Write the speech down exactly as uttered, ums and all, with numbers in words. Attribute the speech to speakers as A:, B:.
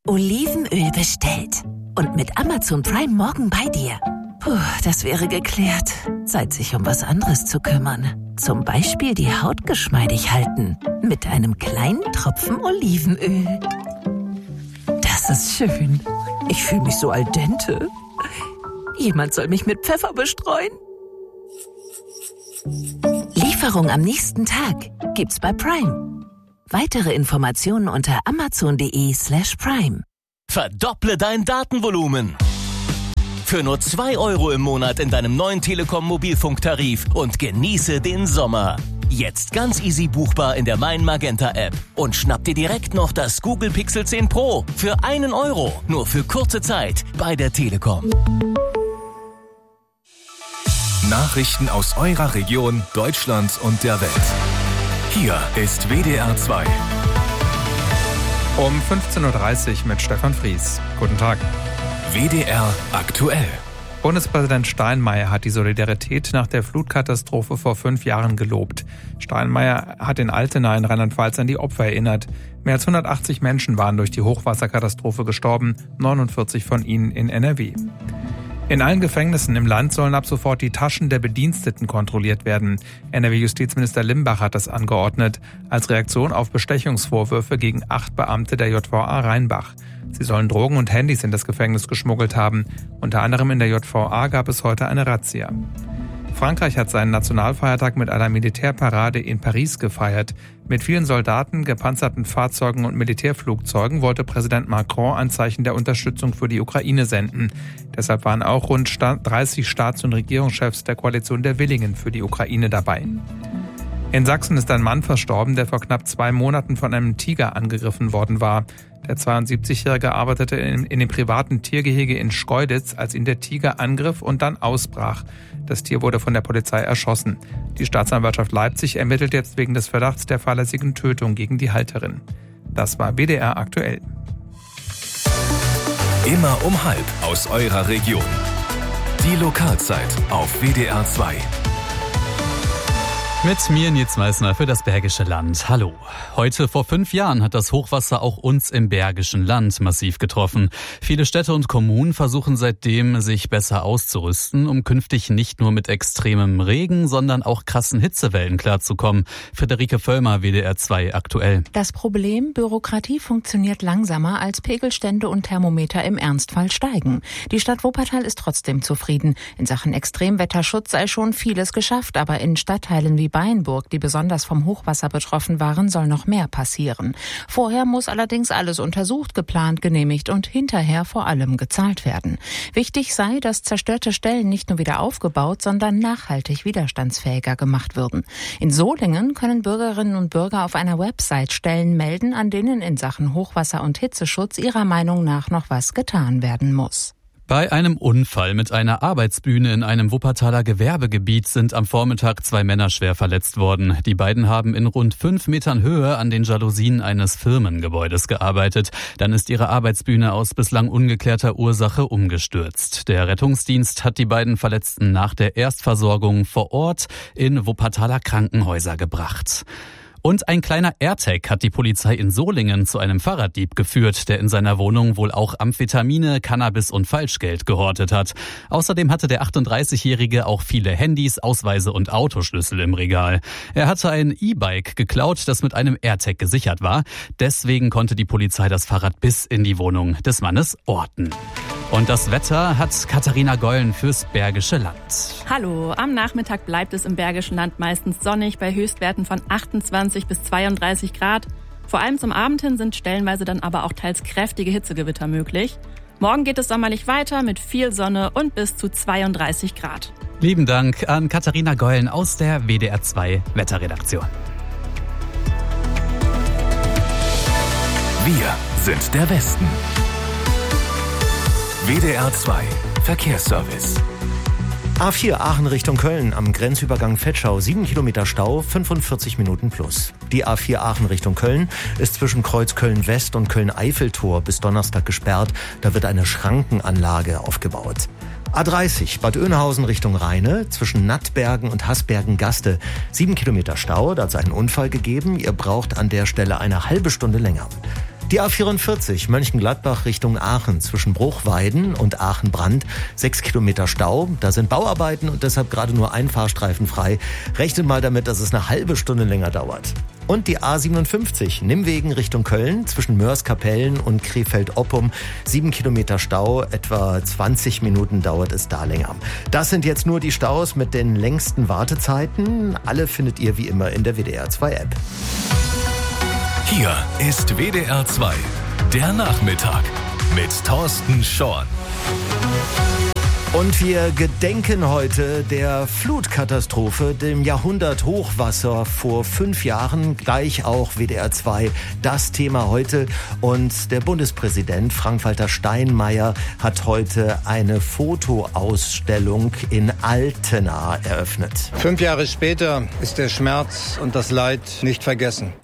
A: Olivenöl bestellt. Und mit Amazon Prime morgen bei dir. Puh, das wäre geklärt. Zeit, sich um was anderes zu kümmern. Zum Beispiel die Haut geschmeidig halten. Mit einem kleinen Tropfen Olivenöl. Das ist schön. Ich fühle mich so al dente. Jemand soll mich mit Pfeffer bestreuen. Lieferung am nächsten Tag gibt's bei Prime. Weitere Informationen unter amazon.de slash prime.
B: Verdopple dein Datenvolumen. Für nur zwei Euro im Monat in deinem neuen Telekom-Mobilfunktarif und genieße den Sommer. Jetzt ganz easy buchbar in der Mein Magenta App. Und schnapp dir direkt noch das Google Pixel zehn Pro für einen Euro. Nur für kurze Zeit bei der Telekom.
C: Nachrichten aus eurer Region, Deutschland und der Welt. Hier ist W D R zwei.
D: Um fünfzehn Uhr dreißig mit Stefan Fries. Guten Tag.
C: W D R aktuell.
D: Bundespräsident Steinmeier hat die Solidarität nach der Flutkatastrophe vor fünf Jahren gelobt. Steinmeier hat in Altena in Rheinland-Pfalz an die Opfer erinnert. Mehr als hundertachtzig Menschen waren durch die Hochwasserkatastrophe gestorben, neunundvierzig von ihnen in N R W. In allen Gefängnissen im Land sollen ab sofort die Taschen der Bediensteten kontrolliert werden. N R W-Justizminister Limbach hat das angeordnet, als Reaktion auf Bestechungsvorwürfe gegen acht Beamte der J V A Rheinbach. Sie sollen Drogen und Handys in das Gefängnis geschmuggelt haben. Unter anderem in der J V A gab es heute eine Razzia. Frankreich hat seinen Nationalfeiertag mit einer Militärparade in Paris gefeiert. Mit vielen Soldaten, gepanzerten Fahrzeugen und Militärflugzeugen wollte Präsident Macron ein Zeichen der Unterstützung für die Ukraine senden. Deshalb waren auch rund dreißig Staats- und Regierungschefs der Koalition der Willigen für die Ukraine dabei. In Sachsen ist ein Mann verstorben, der vor knapp zwei Monaten von einem Tiger angegriffen worden war. Der zweiundsiebzigjährige arbeitete in, in dem privaten Tiergehege in Schkeuditz, als ihn der Tiger angriff und dann ausbrach. Das Tier wurde von der Polizei erschossen. Die Staatsanwaltschaft Leipzig ermittelt jetzt wegen des Verdachts der fahrlässigen Tötung gegen die Halterin. Das war W D R aktuell.
C: Immer um halb aus eurer Region. Die Lokalzeit auf W D R zwei.
E: Mit mir Nils Meissner für das Bergische Land. Hallo. Heute vor fünf Jahren hat das Hochwasser auch uns im Bergischen Land massiv getroffen. Viele Städte und Kommunen versuchen seitdem, sich besser auszurüsten, um künftig nicht nur mit extremem Regen, sondern auch krassen Hitzewellen klarzukommen. Friederike Völlmer, W D R zwei aktuell.
F: Das Problem, Bürokratie funktioniert langsamer, als Pegelstände und Thermometer im Ernstfall steigen. Die Stadt Wuppertal ist trotzdem zufrieden. In Sachen Extremwetterschutz sei schon vieles geschafft, aber in Stadtteilen wie Beinburg, die besonders vom Hochwasser betroffen waren, soll noch mehr passieren. Vorher muss allerdings alles untersucht, geplant, genehmigt und hinterher vor allem gezahlt werden. Wichtig sei, dass zerstörte Stellen nicht nur wieder aufgebaut, sondern nachhaltig widerstandsfähiger gemacht würden. In Solingen können Bürgerinnen und Bürger auf einer Website Stellen melden, an denen in Sachen Hochwasser- und Hitzeschutz ihrer Meinung nach noch was getan werden muss.
E: Bei einem Unfall mit einer Arbeitsbühne in einem Wuppertaler Gewerbegebiet sind am Vormittag zwei Männer schwer verletzt worden. Die beiden haben in rund fünf Metern Höhe an den Jalousien eines Firmengebäudes gearbeitet. Dann ist ihre Arbeitsbühne aus bislang ungeklärter Ursache umgestürzt. Der Rettungsdienst hat die beiden Verletzten nach der Erstversorgung vor Ort in Wuppertaler Krankenhäuser gebracht. Und ein kleiner AirTag hat die Polizei in Solingen zu einem Fahrraddieb geführt, der in seiner Wohnung wohl auch Amphetamine, Cannabis und Falschgeld gehortet hat. Außerdem hatte der achtunddreißigjährige auch viele Handys, Ausweise und Autoschlüssel im Regal. Er hatte ein E-Bike geklaut, das mit einem AirTag gesichert war. Deswegen konnte die Polizei das Fahrrad bis in die Wohnung des Mannes orten. Und das Wetter hat Katharina Gollen fürs Bergische Land.
G: Hallo, am Nachmittag bleibt es im Bergischen Land meistens sonnig bei Höchstwerten von achtundzwanzig bis zweiunddreißig Grad. Vor allem zum Abend hin sind stellenweise dann aber auch teils kräftige Hitzegewitter möglich. Morgen geht es sommerlich weiter mit viel Sonne und bis zu zweiunddreißig Grad.
E: Lieben Dank an Katharina Gollen aus der W D R zwei Wetterredaktion.
C: Wir sind der Westen. W D R zwei Verkehrsservice.
H: A vier Aachen Richtung Köln am Grenzübergang Vetschau, sieben Kilometer Stau, fünfundvierzig Minuten plus. Die A vier Aachen Richtung Köln ist zwischen Kreuz Köln-West und Köln-Eiffeltor bis Donnerstag gesperrt. Da wird eine Schrankenanlage aufgebaut. A dreißig Bad Oeynhausen Richtung Rheine zwischen Nattbergen und Hasbergen-Gaste. Sieben Kilometer Stau, da hat es einen Unfall gegeben. Ihr braucht an der Stelle eine halbe Stunde länger. Die A vierundvierzig Mönchengladbach Richtung Aachen zwischen Bruchweiden und Aachen-Brand. Sechs Kilometer Stau. Da sind Bauarbeiten und deshalb gerade nur ein Fahrstreifen frei. Rechnet mal damit, dass es eine halbe Stunde länger dauert. Und die A siebenundfünfzig Nimwegen Richtung Köln zwischen Mörs-Kapellen und Krefeld-Oppum. Sieben Kilometer Stau, etwa zwanzig Minuten dauert es da länger. Das sind jetzt nur die Staus mit den längsten Wartezeiten. Alle findet ihr wie immer in der W D R zwei App.
C: Hier ist W D R zwei, der Nachmittag mit Thorsten Schorn.
H: Und wir gedenken heute der Flutkatastrophe, dem Jahrhunderthochwasser vor fünf Jahren. Gleich auch W D R zwei das Thema heute. Und der Bundespräsident Frank-Walter Steinmeier hat heute eine Fotoausstellung in Altena eröffnet.
I: Fünf Jahre später ist der Schmerz und das Leid nicht vergessen.